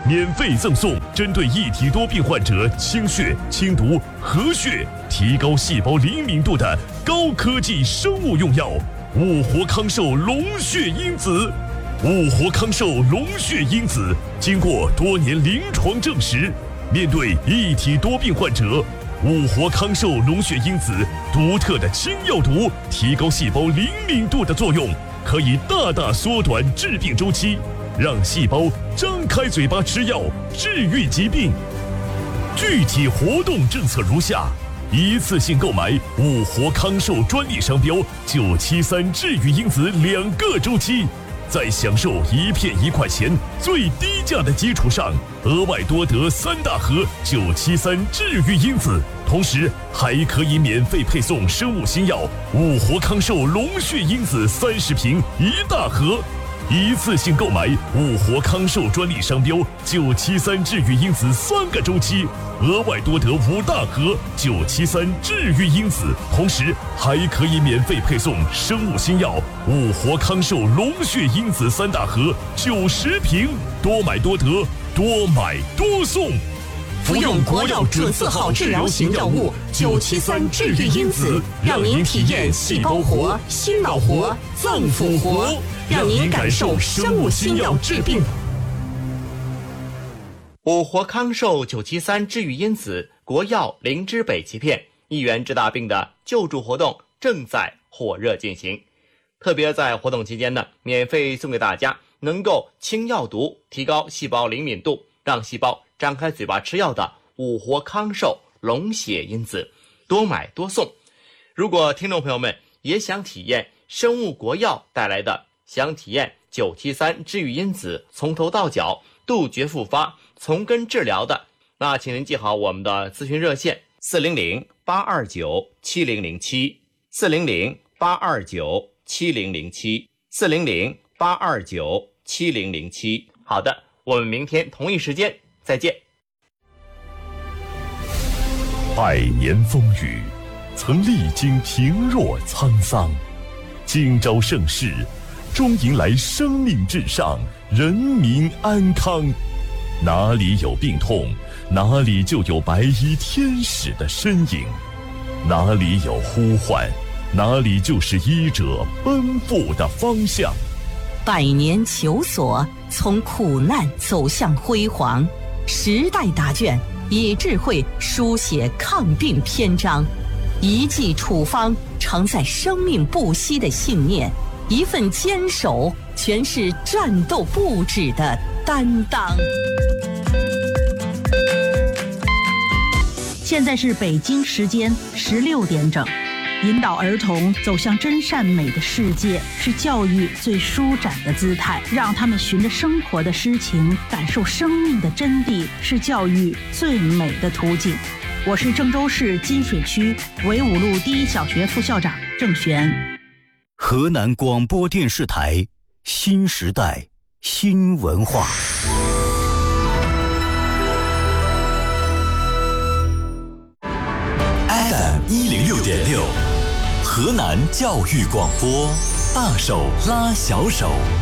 免费赠送针对一体多病患者清血、清毒、和血、提高细胞灵敏度的高科技生物用药物活康寿龙血因子。物活康寿龙血因子经过多年临床证实，面对一体多病患者，物活康寿龙血因子独特的清药毒、提高细胞灵敏度的作用，可以大大缩短致病周期，让细胞张开嘴巴吃药，治愈疾病。具体活动政策如下：一次性购买物活康寿专利商标973治愈因子2个周期，在享受1片1块钱最低价的基础上，额外多得3大盒973治愈因子，同时还可以免费配送生物新药物活康寿龙血因子30瓶1大盒。一次性购买物活康寿专利商标973治愈因子3个周期，额外多得5大盒973治愈因子，同时还可以免费配送生物新药物活康寿龙血因子3大盒90瓶，多买多得，多买多送。 服用国药准字号治疗型药物973治愈因子，让您体验细胞活、心脑活、脏腑活，让您感受生物新药治病。 物活康寿973治愈因子国药灵芝北芪片，1元治大病的救助活动正在火热进行。特别在活动期间呢，免费送给大家能够清药毒、提高细胞灵敏度，让细胞张开嘴巴吃药的物活康寿龙血因子，多买多送。如果听众朋友们也想体验生物国药带来的，想体验973治愈因子从头到脚杜绝复发、从根治疗的，那请您记好我们的咨询热线400-829-7007 400-829-7007 400-829-7007。好的，我们明天同一时间再见。 100年风雨，曾历经平若沧桑，今朝盛世，终迎来生命至上、人民安康。哪里有病痛，哪里就有白衣天使的身影；哪里有呼唤，哪里就是医者奔赴的方向。 100年求索，从苦难走向辉煌。时代答卷，以智慧书写抗病篇章。一剂处方，承载生命不息的信念；一份坚守，全是战斗不止的担当。 现在是北京时间16点整。引导儿童走向真善美的世界，是教育最舒展的姿态；让他们循着生活的诗情，感受生命的真谛，是教育最美的途径。我是郑州市金水区纬五路第一小学副校长郑璇。 河南广播电视台新时代新文化。FM106.6，河南教育广播，大手拉小手。